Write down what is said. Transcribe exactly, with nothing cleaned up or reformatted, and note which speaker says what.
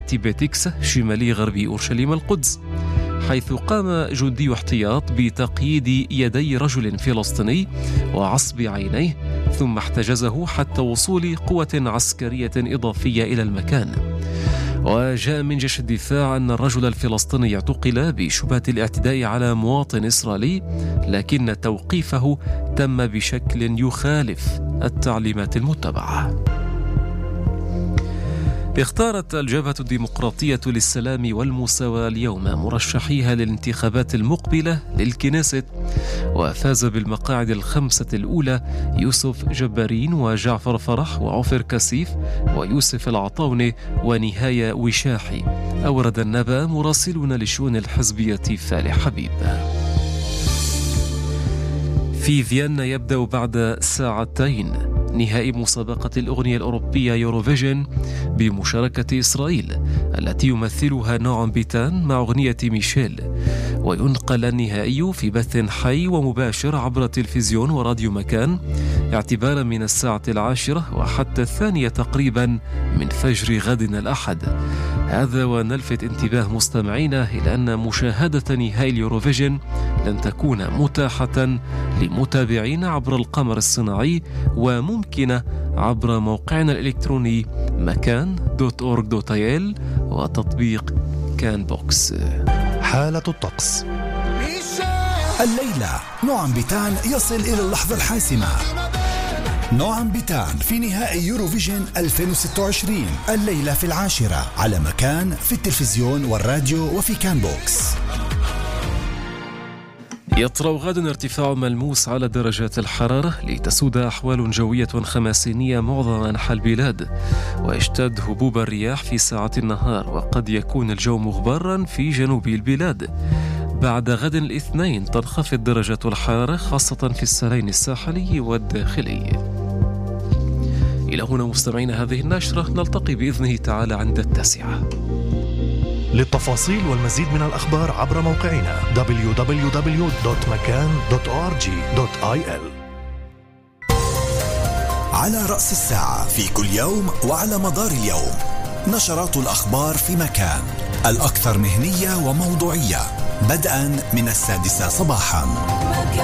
Speaker 1: بيتكس شمالي غربي أورشليم القدس، حيث قام جندي احتياط بتقييد يدي رجل فلسطيني وعصب عينيه، ثم احتجزه حتى وصول قوة عسكرية إضافية إلى المكان. وجاء من جيش الدفاع أن الرجل الفلسطيني اعتقل بشبهة الاعتداء على مواطن إسرائيلي، لكن توقيفه تم بشكل يخالف التعليمات المتبعة. اختارت الجبهة الديمقراطية للسلام والمساواة اليوم مرشحيها للانتخابات المقبلة للكنيست، وفاز بالمقاعد الخمسة الأولى يوسف جبارين وجعفر فرح وعفر كسيف ويوسف العطاوني ونهاية وشاحي. أورد النبأ مراسلون لشؤون الحزبية فالح حبيب. في فيينا يبدأ بعد ساعتين نهائي مسابقة الأغنية الأوروبية يوروفيجن بمشاركة إسرائيل، التي يمثلها نوعم بيتان مع أغنية ميشيل، وينقل النهائي في بث حي ومباشر عبر تلفزيون وراديو مكان اعتبارا من الساعة العاشرة وحتى الثانية تقريبا من فجر غد الأحد. هذا ونلفت انتباه مستمعينا إلى أن مشاهدة نهائي اليوروفيجن لن تكون متاحة لمتابعين عبر القمر الصناعي، وممكنة عبر موقعنا الإلكتروني مكان دوت أورغ دوت آي إل وتطبيق كان بوكس.
Speaker 2: حالة الطقس الليلة. نوعم بيتان يصل إلى اللحظة الحاسمة. نوعم بيتان في نهائي يوروفيجن ألفين وستة وعشرين الليلة في العاشرة على مكان، في التلفزيون والراديو وفي كان بوكس.
Speaker 1: يطرأ غدا ارتفاع ملموس على درجات الحرارة، لتسود أحوال جوية خماسينية معظم أنحاء البلاد، ويشتد هبوب الرياح في ساعات النهار، وقد يكون الجو مغبرا في جنوب البلاد. بعد غد الاثنين تنخفض درجات الحرارة خاصة في السلين الساحلي والداخلي. إلى هنا مستمعين هذه النشرة، نلتقي بإذنه تعالى عند التاسعة.
Speaker 2: للتفاصيل والمزيد من الأخبار عبر موقعنا دبليو دبليو دبليو دوت مكان دوت أو آر جي دوت آي إل.
Speaker 3: على رأس الساعة في كل يوم وعلى مدار اليوم نشرات الأخبار في مكان، الأكثر مهنية وموضوعية، بدءا من السادسة صباحا.